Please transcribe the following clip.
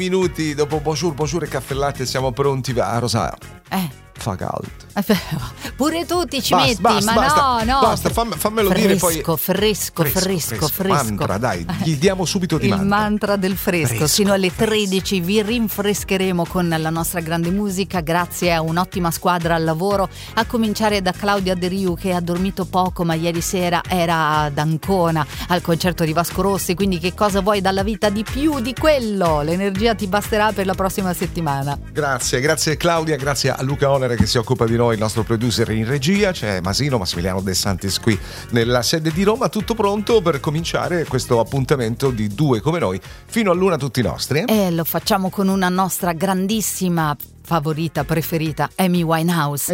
Minuti dopo bonjour e caffè latte siamo pronti. Va, Rosa. Fa caldo. Pure tu ti ci Basta, metti, basta, no. Basta, fammelo dire poi. Fresco. Mantra, dai, gli diamo subito di Il mantra del fresco. Fino alle 13 vi rinfrescheremo con la nostra grande musica, grazie a un'ottima squadra al lavoro, a cominciare da Claudia De Riu, che ha dormito poco ma ieri sera era ad Ancona al concerto di Vasco Rossi, quindi che cosa vuoi dalla vita di più di quello? L'energia ti basterà per la prossima settimana. Grazie Claudia, grazie a Luca Onere che si occupa di noi, il nostro producer in regia, c'è Massimiliano De Santis qui nella sede di Roma, tutto pronto per cominciare questo appuntamento di Due come noi fino all'una tutti nostri. E lo facciamo con una nostra grandissima favorita, preferita, Amy Winehouse.